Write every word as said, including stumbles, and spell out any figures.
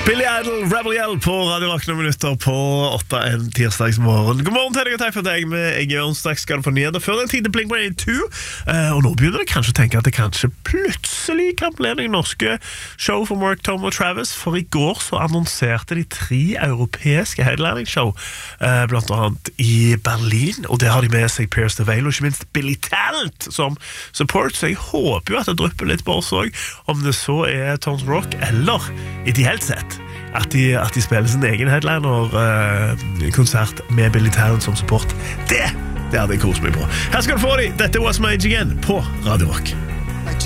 Billy Idol, Rebel Yell på Radio Rock noen minutter på åtte en tirsdagsmorgen. God morgen til deg og takk for deg med jeg er onsdag skal du få nyheter før den tid til Blink one eighty-two uh, og nå begynner jeg kanskje å tenke at det kanskje plutselig kan bli noen norske show for Mark, Tom og Travis, for i går så annonserte de tre europeiske headlining-show uh, blant annet i Berlin, og det har de med seg Pierce the Veil og ikke minst Billy Talent som support, så jeg håper jo at det drypper litt på oss også, om det så er Tons Rock eller ideelt sett At de, at de spiller sin egen headliner-konsert uh, med Billy Talent som support. Det, det hadde jeg kost meg på. Her skal du få de. Dette was my age again på Radio Rock.